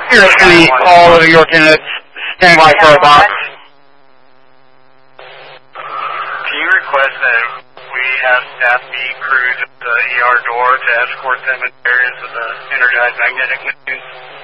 Here City, all of the York units, stand by for a box. Can you request that we have staff be crewed at the ER door to escort them in areas of the energized magnetic machines?